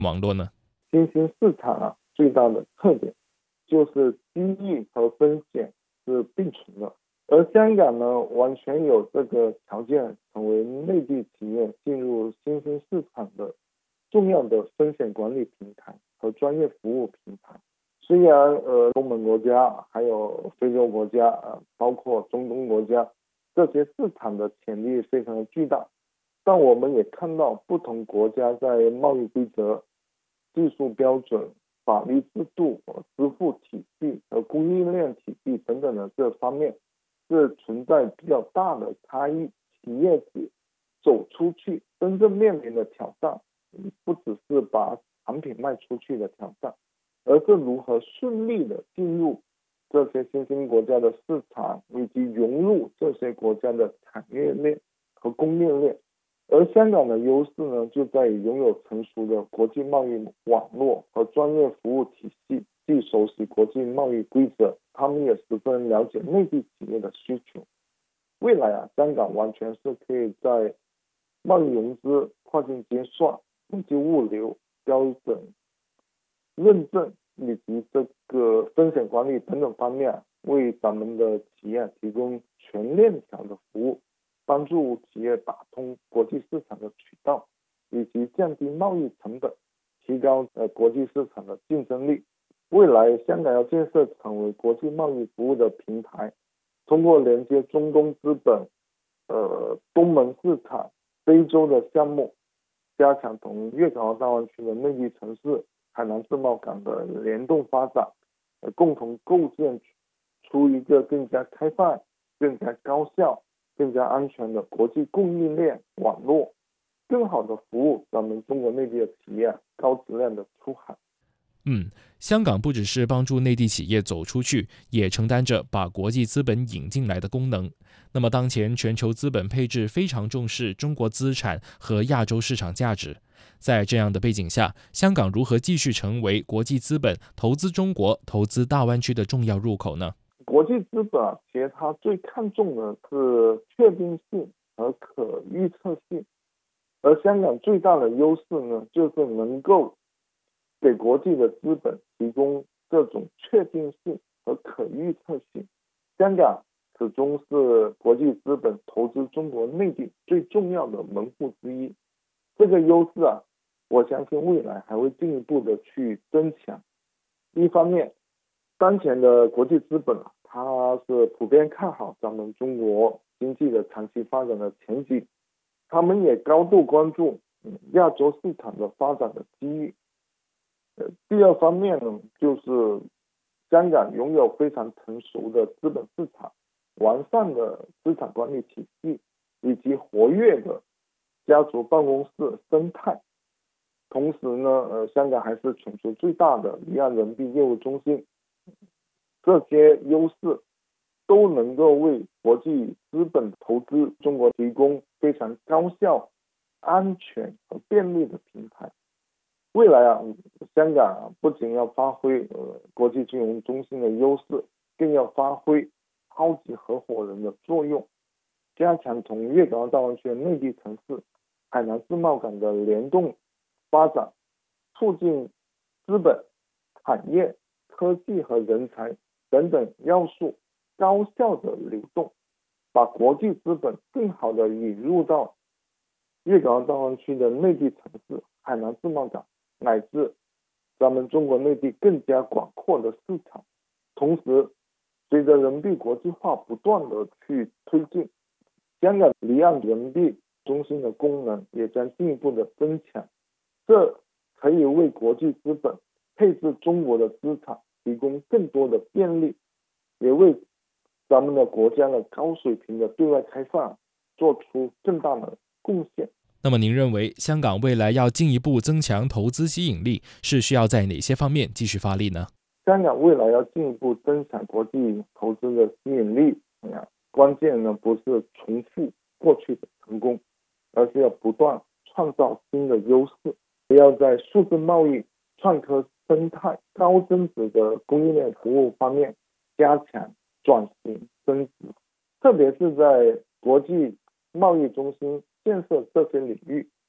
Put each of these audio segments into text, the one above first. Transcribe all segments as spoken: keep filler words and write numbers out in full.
网络呢？ 新兴市场啊，最大的特点就是机遇和风险是并存的，而香港呢，完全有这个条件成为内地企业进入新兴市场的重要的风险管理平台和专业服务平台。虽然呃，东盟国家还有非洲国家啊、呃，包括中东国家，这些市场的潜力非常的巨大，但我们也看到不同国家在贸易规则、技术标准、法律制度、支付体系和供应链体系等等的这方面是存在比较大的差异。企业主走出去真正面临的挑战，不只是把产品卖出去的挑战，而是如何顺利的进入这些新兴国家的市场，以及融入这些国家的产业链和供应链。而香港的优势呢，就在于拥有成熟的国际贸易网络和专业服务体系，既熟悉国际贸易规则，他们也十分了解内地企业的需求。未来啊，香港完全是可以在贸易融资、跨境结算、国际物流、标准认证以及这个风险管理等等方面，为咱们的企业提供全链条的服务，帮助企业打通国际市场的渠道，以及降低贸易成本，提高呃国际市场的竞争力。未来香港要建设成为国际贸易服务的平台，通过连接中东资本、呃东盟市场、非洲的项目，加强同粤港澳大湾区的内地城市、海南自贸港的联动发展，呃，共同构建出一个更加开放、更加高效、更加安全的国际供应链网络，更好的服务咱们中国内地的企业高质量的出海。 嗯，香港不只是帮助内地企业走出去，也承担着把国际资本引进来的功能。那么当前全球资本配置非常重视中国资产和亚洲市场价值，在这样的背景下，香港如何继续成为国际资本投资中国、投资大湾区的重要入口呢？ 国际资本啊，其实它最看重的是确定性和可预测性，而香港最大的优势呢，就是能够给国际的资本提供这种确定性和可预测性。香港始终是国际资本投资中国内地最重要的门户之一。这个优势啊，我相信未来还会进一步的去增强。一方面，当前的国际资本啊，它是普遍看好咱们中国经济的长期发展的前景，他们也高度关注嗯亚洲市场的发展的机遇。呃，第二方面呢，就是香港拥有非常成熟的资本市场、完善的资产管理体系以及活跃的家族办公室生态。同时呢，呃，香港还是全球最大的离岸人民币业务中心，这些优势都能够为国际资本投资中国提供非常高效、安全和便利的平台。未来啊，香港啊不仅要发挥呃国际金融中心的优势，更要发挥超级合伙人的作用，加强同粤港澳大湾区的内地城市、海南自贸港的联动发展，促进资本、产业、科技和人才等等要素高效的流动，把国际资本更好的引入到粤港澳大湾区的内地城市、海南自贸港，乃至咱们中国内地更加广阔的市场。同时，随着人民币国际化不断的去推进，香港离岸人民币中心的功能也将进一步的增强，这可以为国际资本配置中国的资产提供更多的便利，也为咱们的国家的高水平的对外开放做出更大的贡献。 那么您认为香港未来要进一步增强投资吸引力，是需要在哪些方面继续发力呢？ 香港未来要进一步增强国际投资的吸引力，关键呢不是重复过去的成功，而是要不断创造新的优势，也要在数字贸易、创科生态、高增值的供应链服务方面加强转型升级，特别是在国际贸易中心建设这些领域，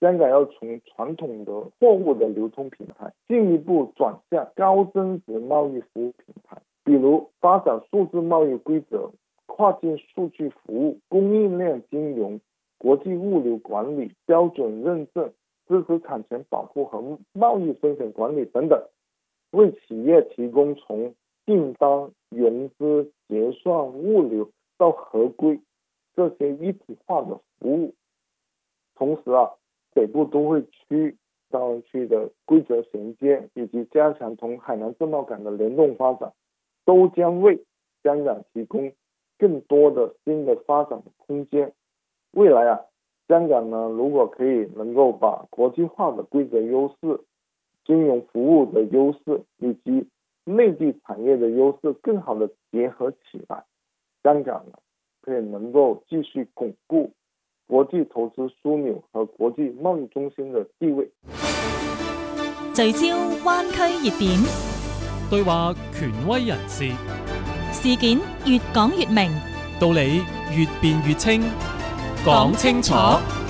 香港要從傳統的貨物的流通平台進一步轉向高增值貿易服務平台，比如發展數字貿易規則、跨境數據服務、供應鏈金融、國際物流管理、標準認證、知識產權保護和貿易風險管理等等，為企業提供從訂單、融資、結算、物流到合規這些一體化的服務。同時啊，北部都會區、大灣區的規則銜接以及加強同海南自貿港的聯動發展，都將為香港提供更多的新的發展空間。未來啊，香港呢，如果可以能夠把國際化的規則優勢、金融服務的優勢以及內地產業的優勢更好的結合起來，香港呢可以能夠繼續鞏固國際投資樞紐和國際貿易中心的地位。 聚焦灣區熱點， 對話權威人士， 事件越講越明， 道理越辯越清，講清楚。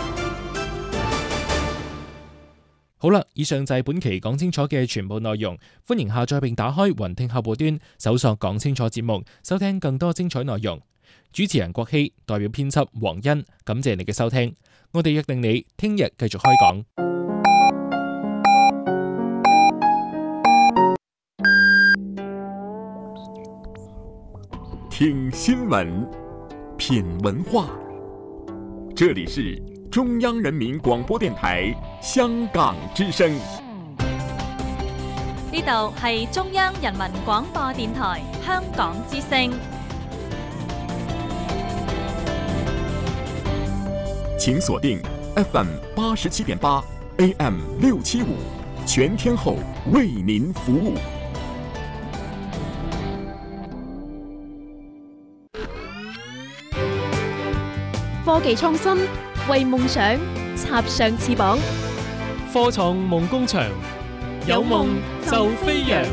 好啦，以上就係本期講清楚嘅全部內容。歡迎下載並打開雲聽客戶端，搜索講清楚節目，收聽更多精彩內容。主持人郭希，代表編輯黃欣，感謝你嘅收聽。我哋約定你聽日繼續開講。 聽新聞，品文化，這裡是中央人民廣播電台香港之聲。 呢度係中央人民廣播電台香港之聲。 請鎖定 F M 八十七點八 A M 六七五，全天候為您服務。 科技創新，為夢想插上翅膀。 科創夢工場，有夢就飛揚。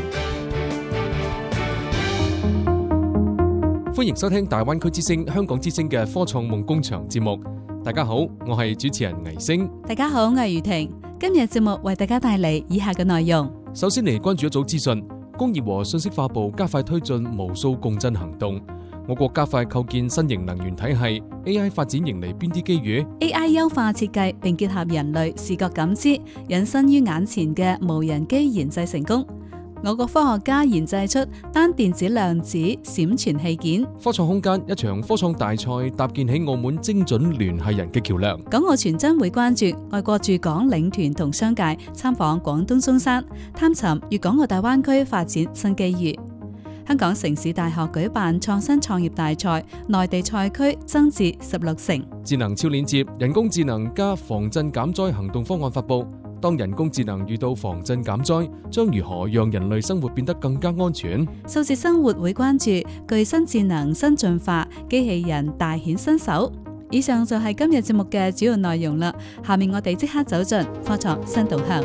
歡迎收聽大灣區之聲、香港之聲嘅科創夢工場節目。大家好，我係主持人倪星。 大家好，我係余婷。今日節目為大家帶嚟以下嘅內容。 首先嚟關注一組資訊，工業和信息化部加快推進無數共振行動。我國加快構建新型能源體系 ，A I 發展迎嚟邊啲機遇 ？A I 優化設計並結合人類視覺感知，引申於眼前嘅無人機研製成功。我國科學家研製出單電子量子閃傳器件。 科創空間一場科創大賽搭建起澳門精準聯繫人嘅橋梁。 港澳傳真會關注外國駐港領團同商界參訪廣東中山，探尋粵港澳大灣區發展新機遇。香港城市大學舉辦創新創業大賽，內地賽區增至十六成。 智能超鏈接，人工智能加防震減災行動方案發佈。當人工智能遇到防震減災，將如何讓人類生活變得更加安全？ 數字生活會關注具新智能新進化，機器人大顯身手。以上就係今日節目嘅主要內容啦。下面我哋即刻走進科創新動向，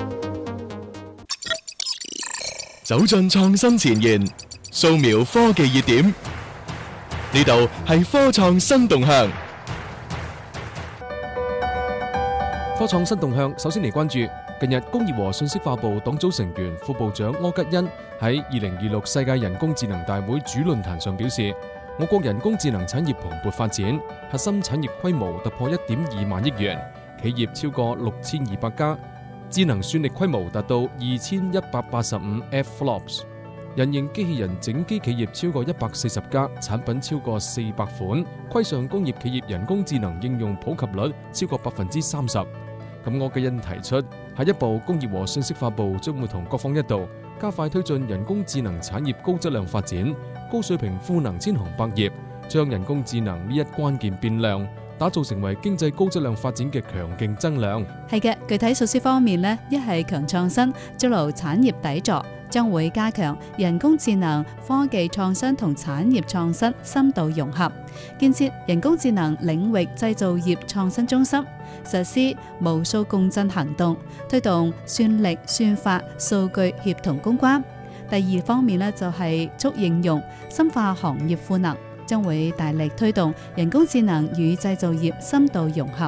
走進創新前沿，掃描科技熱點。呢度係科創新動向。 科創新動向，首先嚟關注近日工業和信息化部黨組成員、副部長柯吉恩喺二零二六世界人工智能大會主論壇上表示，我國人工智能產業蓬勃發展，核心產業規模突破一點二萬億元，企業超過六千二百家，智能算力規模達到二千一百八十五 F F L O P S， 人形機器人整機企業超過一百四十家，產品超過四百款，規上工業企業人工智能應用普及率超過百分之三十。咁柯吉恩提出，下一步工業和信息化部將會同各方一道，加快推進人工智能產業高質量發展，高水平賦能千行百業，將人工智能呢一關鍵變量，打造成為經濟高質量發展嘅強勁增量。 係嘅，具體措施方面呢，一係強創新，築牢產業底座，將會加強人工智能科技創新同產業創新深度融合，建設人工智能領域製造業創新中心，實施無數共振行動，推動算力、算法、數據協同攻關。第二方面呢，就係促應用，深化行業賦能，將會大力推動人工智能與製造業深度融合，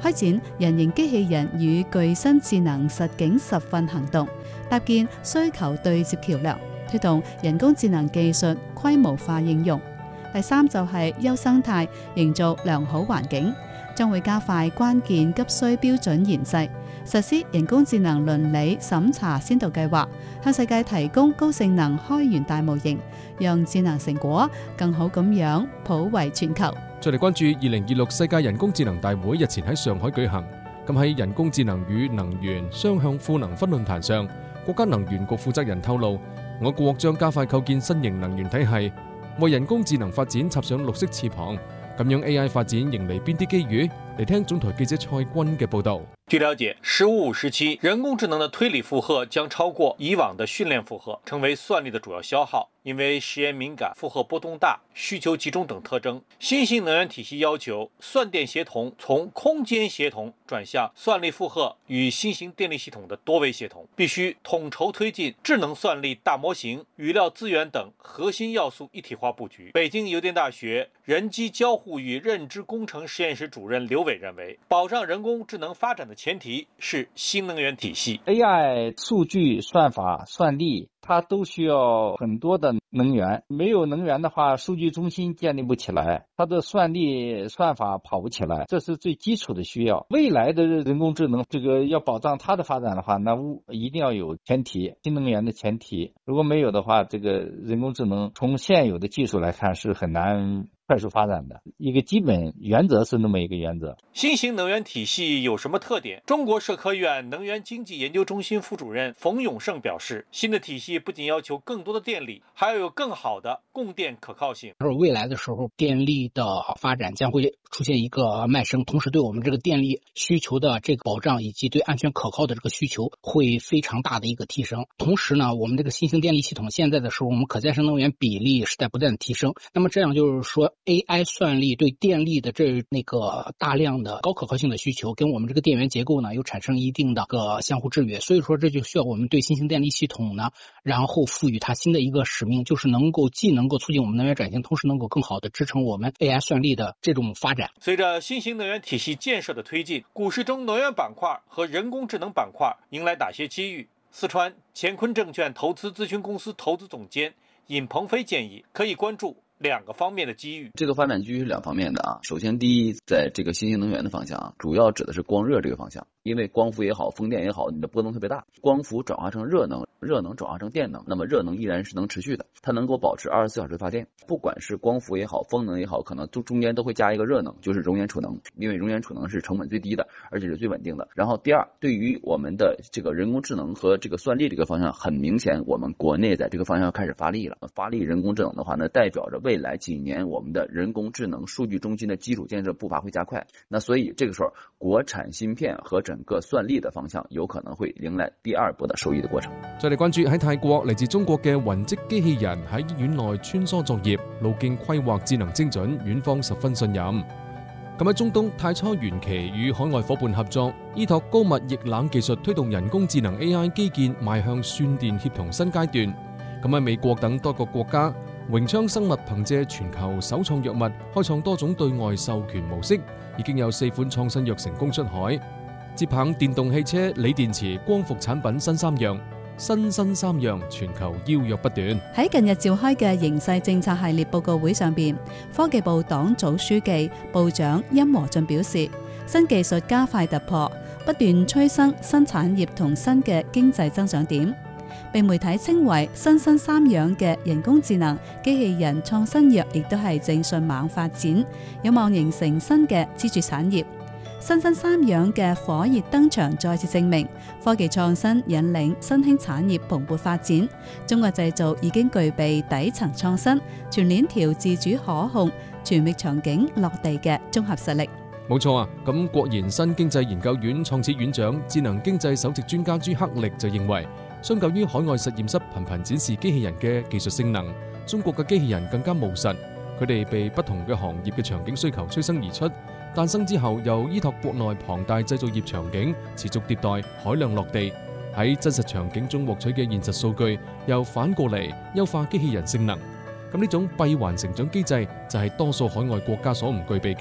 開展人形機器人與具身智能實景實訓行動，搭建需求對接橋梁，推動人工智能技術規模化應用。第三就係優生態，營造良好環境，將會加快關鍵急需標準研製，實施人工智能倫理審查先導計劃，向世界提供高性能開源大模型，讓智能成果更好咁樣普惠全球。 再嚟關注二零二六世界人工智能大會日前喺上海舉行，咁喺人工智能與能源雙向賦能分論壇上，國家能源局負責人透露，我國將加快構建新型能源體系，為人工智能發展插上綠色翅膀。咁樣 A I 發展迎嚟邊啲機遇？嚟聽總台記者蔡軍嘅報道。 據了解，十五時期人工智能的推理負荷將超過以往的訓練負荷，成為算力的主要消耗。因為實驗敏感、負荷波動大、需求集中等特徵，新型能源體系要求算電協同從空間協同轉向算力負荷與新型電力系統的多維協同，必須統籌推進智能算力大模型、語料資源等核心要素一體化佈局。北京郵電大學人機交互與認知工程實驗室主任劉偉認為，保障人工智能發展的前提是新能源體系。 A I 數據、算法、算力，它都需要很多的能源，沒有能源的話，數據中心建立不起來，它的算力、算法跑不起來，這是最基礎的需要。未來的人工智能，這個要保障它的發展的話，那一定要有前提，新能源的前提。如果沒有的話，這個人工智能從現有的技術來看是很難快速發展的，一個基本原則是那麼一個原則。 新型能源體系有什麼特點？中國社科院能源經濟研究中心副主任馮永勝表示，新的體系不僅要求更多的電力，還要有更好的供電可靠性。 未來的時候，電力的發展將會出現一個邁升，同時對我們這個電力需求的這個保障以及對安全可靠的這個需求會非常大的一個提升。同時呢，我們這個新型電力系統現在的時候，我們可再生能源比例是在不斷的提升。那麼這樣就是說，A I 算力對電力的這那個大量的高可靠性的需求，跟我們這個電源結構呢，又產生一定的個相互制約。所以說，這就需要我們對新型電力系統呢，然後賦予它新的一個使命，就是能夠既能夠促進我們能源轉型，同時能夠更好的支撐我們 A I 算力的這種發展。 隨着新型能源體系建設的推進，股市中能源板塊和人工智能板塊迎來哪些機遇？四川乾坤證券投資諮詢公司投資總監尹鵬飛建議，可以關注兩個方面的機遇。 這個發展機遇是兩方面的啊。首先，第一，在這個新型能源的方向，主要指的是光熱這個方向，因為光伏也好，風電也好，你的波動特別大，光伏轉化成熱能，熱能轉化成電能，那麼熱能依然是能持續的，它能夠保持二十四小時發電。不管是光伏也好，風能也好，可能都中間都會加一個熱能，就是熔岩儲能，因為熔岩儲能是成本最低的，而且是最穩定的。然後第二，對於我們的這個人工智能和這個算力這個方向，很明顯我們國內在這個方向開始發力了。發力人工智能的話呢，代表着未來幾年我們的人工智能數據中心的基礎建設步伐會加快。那所以這個時候，國產芯片和整個算力的方向有可能會迎來第二波的受益的過程。 再嚟關注喺泰國嚟自中國嘅雲織機器人喺醫院內穿梭作業，路徑規劃智能精準，院方十分信任。咁喺中東，太初元期與海外伙伴合作，依託高密液冷技術推動人工智能 A I 基建邁向算電協同新階段。咁喺美國等多個國家，榮昌生物憑借全球首創藥物，開創多種對外授權模式，已經有四款創新藥成功出海。接棒電動汽車、鋰電池、光伏產品新三樣，新新三樣，全球邀約不斷。 喺近日召開嘅形勢政策系列報告會上邊，科技部黨組書記、部長殷和俊表示，新技術加快突破，不斷催生新產業同新嘅經濟增長點。被媒體稱為新新三樣嘅人工智能機器人創新藥，亦都係正迅猛發展，有望形成新嘅支柱產業。新新三樣嘅火熱登場，再次證明科技創新引領新興產業蓬勃發展。中國製造已經具備底層創新、全鏈條自主可控、全域場景落地嘅綜合實力。 冇錯啊！咁國研新經濟研究院創始院長、智能經濟首席專家朱克力就認為，相較於海外實驗室頻頻展示機器人嘅技術性能，中國嘅機器人更加務實。佢哋被不同嘅行業嘅場景需求催生而出，誕生之後又依託國內龐大製造業場景持續迭代、海量落地，喺真實場景中獲取嘅現實數據，又反過嚟優化機器人性能。咁呢種閉環成長機制就係多數海外國家所唔具備嘅。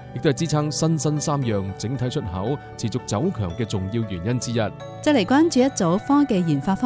亦都係支撐新新三樣整體出口持續走強嘅重要原因之一。 再嚟關注一組科技研發方